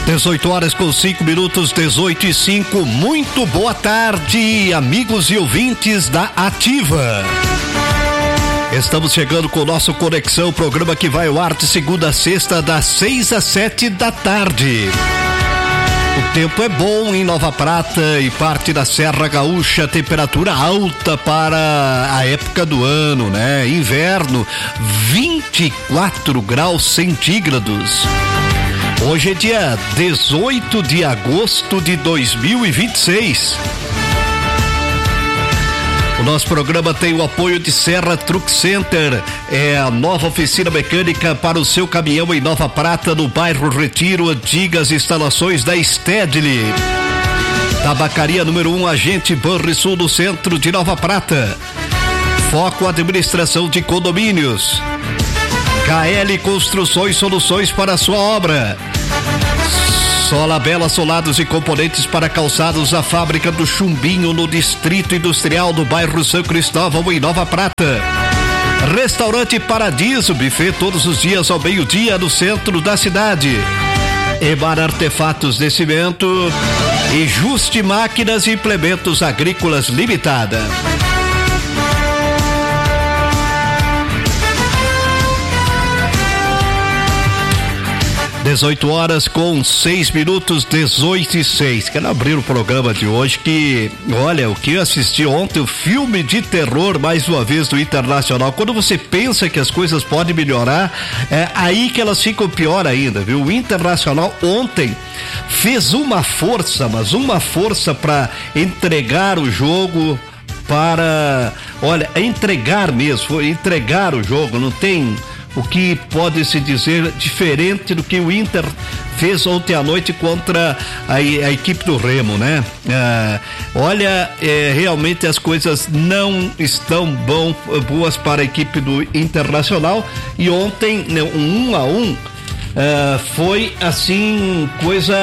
18h05, 18h05. Muito boa tarde, amigos e ouvintes da Ativa. Estamos chegando com o nosso Conexão, programa que vai ao ar de segunda a sexta, das 6 às 7 da tarde. O tempo é bom em Nova Prata e parte da Serra Gaúcha, temperatura alta para a época do ano, né? Inverno, 24 graus centígrados. Hoje é dia 18 de agosto de 2026. O nosso programa tem o apoio de Serra Truck Center, é a nova oficina mecânica para o seu caminhão em Nova Prata, no bairro Retiro, antigas instalações da Stedley. Tabacaria número 1, Agente Banrisul, no centro de Nova Prata. Foco Administração de Condomínios. KL Construções, soluções para a sua obra. Solabela Solados e Componentes para Calçados, a fábrica do Chumbinho, no Distrito Industrial do bairro São Cristóvão, em Nova Prata. Restaurante Paradiso, buffet todos os dias ao meio-dia, no centro da cidade. Emar Artefatos de Cimento e Juste Máquinas e Implementos Agrícolas Limitada. 18h06, 18h06. Quero abrir o programa de hoje que, olha, o que eu assisti ontem, o filme de terror, mais uma vez, do Internacional. Quando você pensa que as coisas podem melhorar, é aí que elas ficam pior ainda, viu? O Internacional ontem fez uma força, mas uma força para entregar o jogo, para, olha, entregar mesmo, entregar o jogo, não tem o que pode se dizer diferente do que o Inter fez ontem à noite contra a equipe do Remo, né? Olha, realmente as coisas não estão boas para a equipe do Internacional, e ontem, né, um 1-1 foi assim, coisa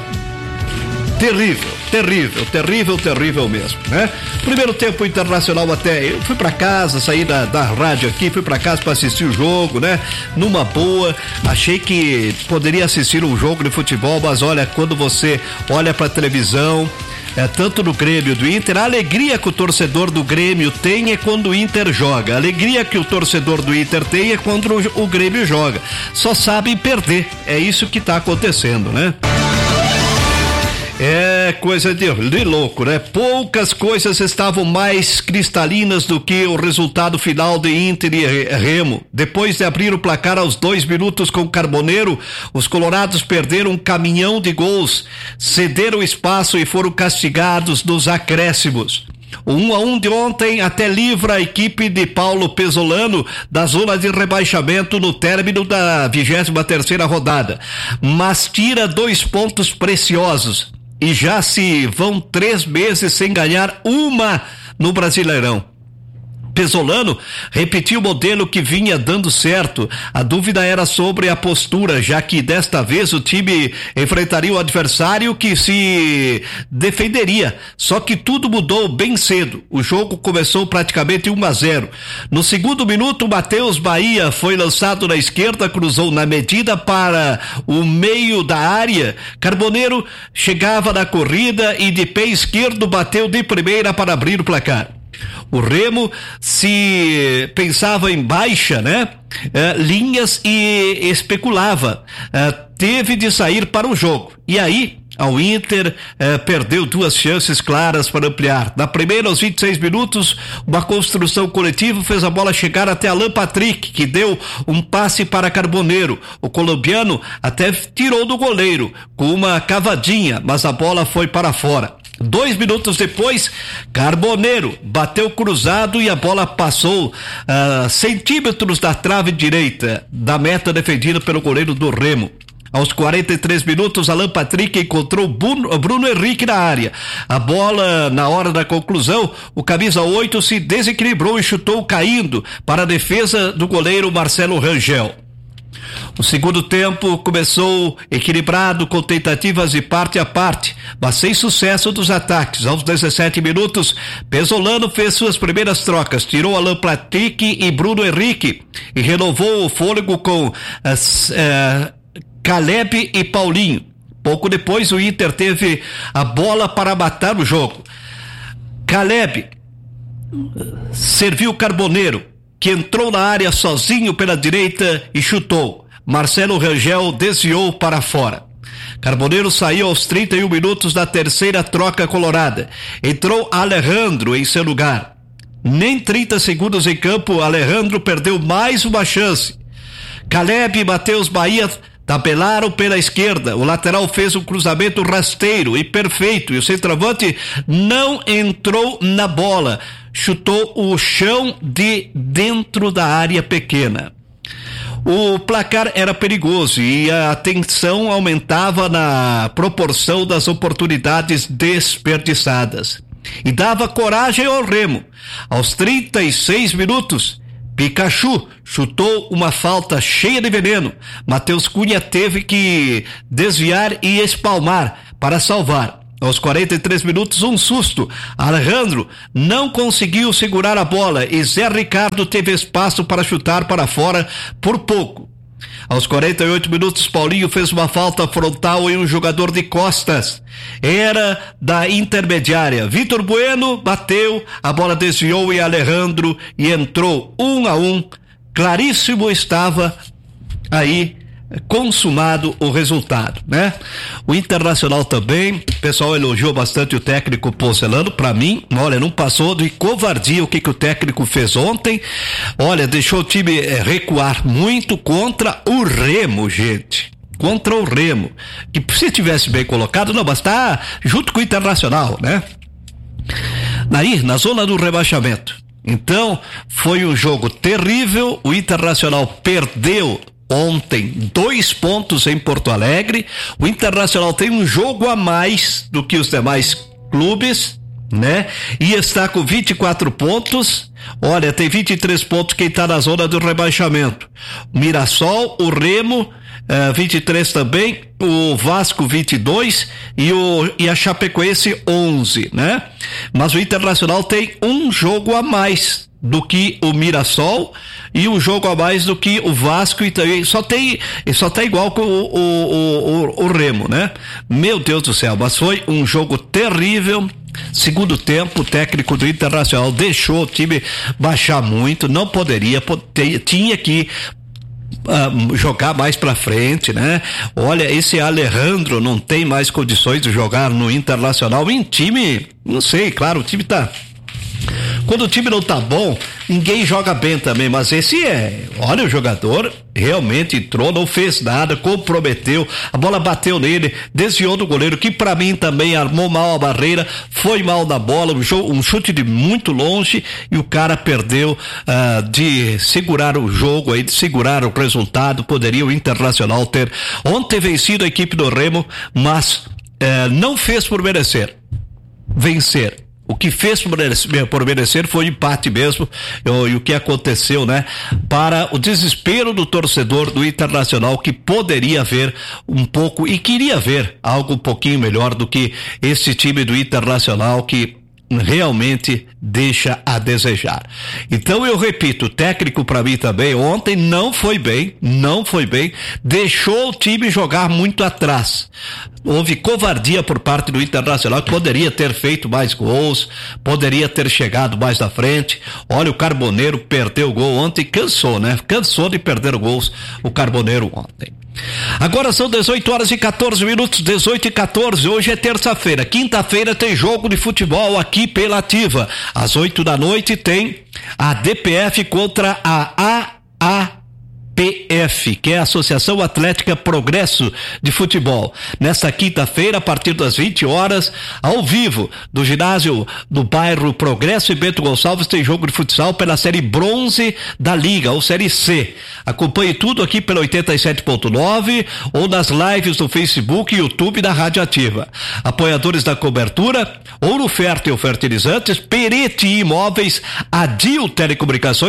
terrível mesmo, né? Primeiro tempo Internacional, até eu fui pra casa, saí da rádio aqui, fui pra casa pra assistir o jogo, né? Numa boa, achei que poderia assistir um jogo de futebol, mas olha, quando você olha pra televisão, tanto no Grêmio do Inter, a alegria que o torcedor do Grêmio tem é quando o Inter joga, a alegria que o torcedor do Inter tem é quando o Grêmio joga, só sabem perder, é isso que tá acontecendo, né? É coisa de louco, né? Poucas coisas estavam mais cristalinas do que o resultado final de Inter e Remo. Depois de abrir o placar aos 2 minutos com o Carboneiro, os colorados perderam um caminhão de gols, cederam espaço e foram castigados nos acréscimos. O 1-1 de ontem até livra a equipe de Paulo Pesolano da zona de rebaixamento no término da 23ª rodada, mas tira 2 pontos preciosos. E já se vão 3 meses sem ganhar uma no Brasileirão. Pesolano repetiu o modelo que vinha dando certo. A dúvida era sobre a postura, já que desta vez o time enfrentaria o adversário que se defenderia. Só que tudo mudou bem cedo. O jogo começou praticamente 1-0. No segundo minuto, Matheus Bahia foi lançado na esquerda, cruzou na medida para o meio da área. Carboneiro chegava na corrida e de pé esquerdo bateu de primeira para abrir o placar. O Remo se pensava em baixa, né? Linhas e especulava. Teve de sair para o jogo. E aí, ao Inter, perdeu 2 chances claras para ampliar. Na primeira, aos 26 minutos, uma construção coletiva fez a bola chegar até Alan Patrick, que deu um passe para Carboneiro. O colombiano até tirou do goleiro com uma cavadinha, mas a bola foi para fora. 2 minutos depois, Carboneiro bateu cruzado e a bola passou centímetros da trave direita da meta defendida pelo goleiro do Remo. Aos 43 minutos, Alan Patrick encontrou Bruno Henrique na área. A bola, na hora da conclusão, o camisa 8 se desequilibrou e chutou caindo para a defesa do goleiro Marcelo Rangel. O segundo tempo começou equilibrado, com tentativas de parte a parte, mas sem sucesso dos ataques. Aos 17 minutos, Pesolano fez suas primeiras trocas, tirou Alan Patrick e Bruno Henrique e renovou o fôlego com Caleb e Paulinho. Pouco depois, o Inter teve a bola para matar o jogo. Caleb serviu Carboneiro, que entrou na área sozinho pela direita e chutou. Marcelo Rangel desviou para fora. Carboneiro saiu aos 31 minutos da terceira troca colorada. Entrou Alejandro em seu lugar. Nem 30 segundos em campo, Alejandro perdeu mais uma chance. Caleb e Matheus Bahia tabelaram pela esquerda. O lateral fez um cruzamento rasteiro e perfeito, e o centroavante não entrou na bola. Chutou o chão de dentro da área pequena. O placar era perigoso e a tensão aumentava na proporção das oportunidades desperdiçadas. E dava coragem ao Remo. Aos 36 minutos, Pikachu chutou uma falta cheia de veneno. Matheus Cunha teve que desviar e espalmar para salvar. Aos 43 minutos, um susto. Alejandro não conseguiu segurar a bola e Zé Ricardo teve espaço para chutar para fora por pouco. Aos 48 minutos, Paulinho fez uma falta frontal em um jogador de costas. Era da intermediária. Vitor Bueno bateu, a bola desviou em Alejandro e entrou 1-1. Claríssimo estava aí consumado o resultado, né? O Internacional também, o pessoal elogiou bastante o técnico Porcelano. Pra mim, olha, não passou de covardia o que o técnico fez ontem. Olha, deixou o time recuar muito contra o Remo, gente. Contra o Remo, que se tivesse bem colocado, não, mas tá junto com o Internacional, né? Aí, na zona do rebaixamento. Então, foi um jogo terrível. O Internacional perdeu ontem 2 pontos em Porto Alegre. O Internacional tem um jogo a mais do que os demais clubes, né? E está com 24 pontos. Olha, tem 23 pontos quem está na zona do rebaixamento. O Mirassol, o Remo, 23 também, o Vasco 22 e a Chapecoense 11, né? Mas o Internacional tem um jogo a mais do que o Mirassol e um jogo a mais do que o Vasco, e também só tá igual com o Remo, né? Meu Deus do céu, mas foi um jogo terrível. Segundo tempo, o técnico do Internacional deixou o time baixar muito, não poderia, tinha que jogar mais pra frente, né? Olha, esse Alejandro não tem mais condições de jogar no Internacional em time, não sei, claro, o time tá... Quando o time não tá bom, ninguém joga bem também, mas esse olha, o jogador realmente entrou, não fez nada, comprometeu, a bola bateu nele, desviou do goleiro, que pra mim também armou mal a barreira, foi mal na bola, um chute de muito longe, e o cara perdeu de segurar o jogo aí, de segurar o resultado. Poderia o Internacional ter ontem vencido a equipe do Remo, mas não fez por merecer vencer. O que fez por merecer foi empate mesmo, e o que aconteceu, né? Para o desespero do torcedor do Internacional, que poderia ver um pouco e queria ver algo um pouquinho melhor do que esse time do Internacional, que realmente deixa a desejar. Então eu repito, o técnico para mim também ontem não foi bem, deixou o time jogar muito atrás. Houve covardia por parte do Internacional, que poderia ter feito mais gols, poderia ter chegado mais na frente. Olha, o Carboneiro perdeu o gol ontem, cansou, né? Cansou de perder gols o Carboneiro ontem. Agora são 18h14, 18h14. Hoje é terça-feira. Quinta-feira tem jogo de futebol aqui pela Ativa. Às 8 da noite tem a DPF contra a AAPF, que é a Associação Atlética Progresso de Futebol. Nesta quinta-feira, a partir das 20 horas, ao vivo, do ginásio do bairro Progresso e Bento Gonçalves, tem jogo de futsal pela série bronze da Liga, ou série C. Acompanhe tudo aqui pela 87.9 ou nas lives do Facebook e YouTube da Rádio Ativa. Apoiadores da cobertura: Ouro Fértil Fertilizantes, Pereti Imóveis, Adil Telecomunicações,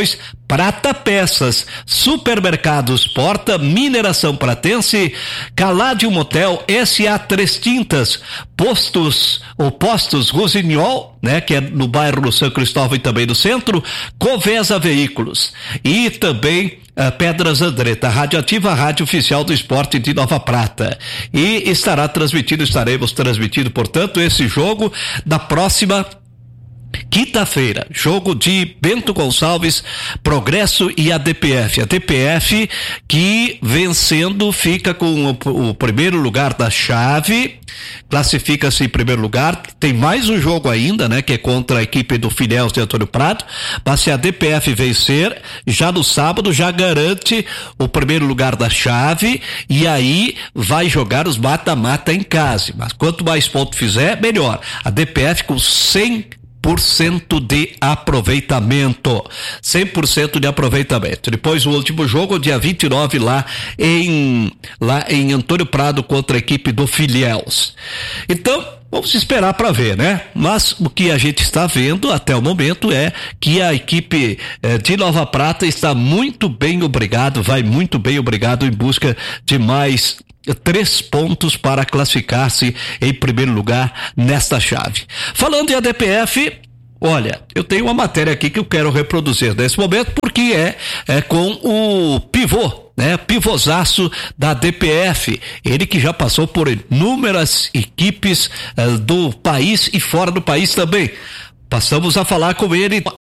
Prata Peças, Supermercados Porta, Mineração Pratense, Caládio Motel, SA Três Tintas, Postos Rossignol, né, que é no bairro do São Cristóvão e também no centro, Covesa Veículos e também Pedras Andretta, Rádio Ativa, a rádio oficial do esporte de Nova Prata. E estaremos transmitindo, portanto, esse jogo da próxima quinta-feira, jogo de Bento Gonçalves, Progresso e ADPF. A ADPF que vencendo fica com o primeiro lugar da chave, classifica-se em primeiro lugar. Tem mais um jogo ainda, né, que é contra a equipe do Fidéus de Antônio Prado, mas se a ADPF vencer, já no sábado já garante o primeiro lugar da chave e aí vai jogar os mata-mata em casa. Mas quanto mais pontos fizer, melhor. A ADPF com 100% de aproveitamento. 100% de aproveitamento. Depois o último jogo, dia 29, lá em Antônio Prado contra a equipe do Fidéus. Então, vamos esperar para ver, né? Mas o que a gente está vendo até o momento é que a equipe de Nova Prata está muito bem, obrigado, vai muito bem, obrigado, em busca de mais 3 pontos para classificar-se em primeiro lugar nesta chave. Falando em ADPF, olha, eu tenho uma matéria aqui que eu quero reproduzir nesse momento porque é com o pivô, né? Pivôzaço da DPF, ele que já passou por inúmeras equipes do país e fora do país também. Passamos a falar com ele,